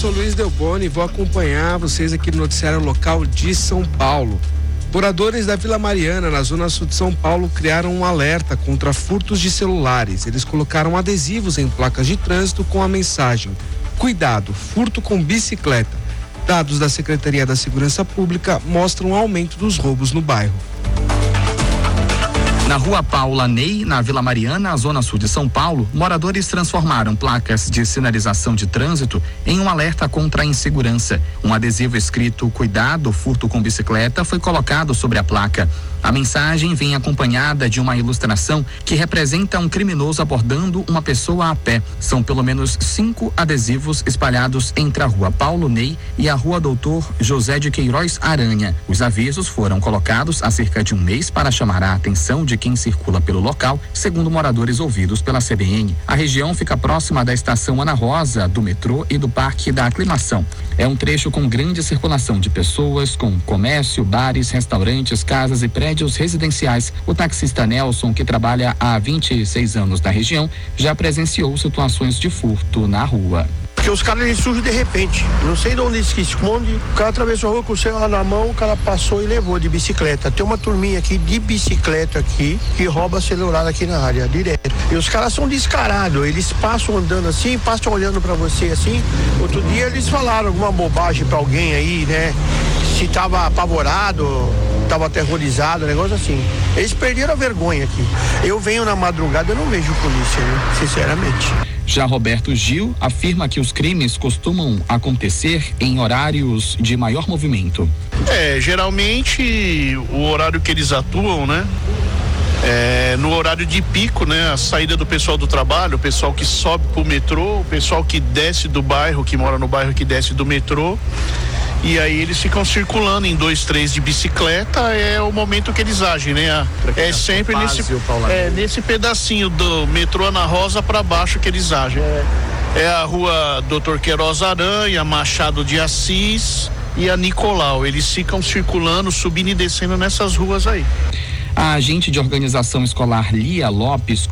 sou Luiz Delboni e vou acompanhar vocês aqui no noticiário local de São Paulo. Moradores da Vila Mariana, na zona sul de São Paulo, criaram um alerta contra furtos de celulares. Eles colocaram adesivos em placas de trânsito com a mensagem: cuidado, furto com bicicleta. Dados da Secretaria da Segurança Pública mostram um aumento dos roubos no bairro. Na rua Paula Ney, na Vila Mariana, zona sul de São Paulo, moradores transformaram placas de sinalização de trânsito em um alerta contra a insegurança. Um adesivo escrito "Cuidado, furto com bicicleta" foi colocado sobre a placa. A mensagem vem acompanhada de uma ilustração que representa um criminoso abordando uma pessoa a pé. São pelo menos 5 adesivos espalhados entre a rua Paulo Ney e a rua Doutor José de Queiroz Aranha. Os avisos foram colocados há cerca de um mês para chamar a atenção de quem circula pelo local, segundo moradores ouvidos pela CBN. A região fica próxima da estação Ana Rosa, do metrô e do Parque da Aclimação. É um trecho com grande circulação de pessoas, com comércio, bares, restaurantes, casas e prédios residenciais. O taxista Nelson, que trabalha há 26 anos na região, já presenciou situações de furto na rua. Porque os caras eles surgem de repente, não sei de onde eles se escondem. O cara atravessou a rua com o celular na mão, o cara passou e levou de bicicleta. Tem uma turminha aqui de bicicleta aqui que rouba celular aqui na área, direto. E os caras são descarados, eles passam andando assim, passam olhando pra você assim. Outro dia eles falaram alguma bobagem pra alguém aí, né? Se tava apavorado, tava aterrorizado, um negócio assim. Eles perderam a vergonha aqui. Eu venho na madrugada, eu não vejo polícia, né? Sinceramente. Já Roberto Gil afirma que os crimes costumam acontecer em horários de maior movimento. Geralmente o horário que eles atuam, né? No horário de pico, né? A saída do pessoal do trabalho, o pessoal que sobe pro metrô, o pessoal que desce do bairro, que mora no bairro que desce do metrô. E aí eles ficam circulando em 2, 3 de bicicleta, é o momento que eles agem, né? É sempre nesse pedacinho do metrô Ana Rosa para baixo que eles agem. É a rua Doutor Queiroz Aranha, Machado de Assis e a Nicolau. Eles ficam circulando, subindo e descendo nessas ruas aí. A agente de organização escolar Lia Lopes